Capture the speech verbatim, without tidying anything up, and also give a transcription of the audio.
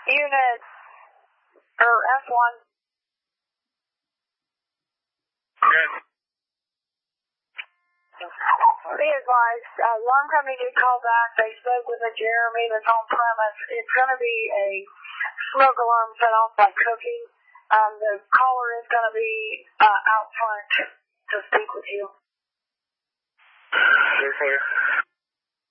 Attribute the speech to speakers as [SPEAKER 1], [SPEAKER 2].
[SPEAKER 1] Unit, or S one.
[SPEAKER 2] Good.
[SPEAKER 1] Be advised, uh, alarm company did call back. They spoke with a Jeremy that's on premise. It's going to be a smoke alarm set off by cooking. Um, the caller is going to be uh, out front to speak with you.
[SPEAKER 2] You're clear.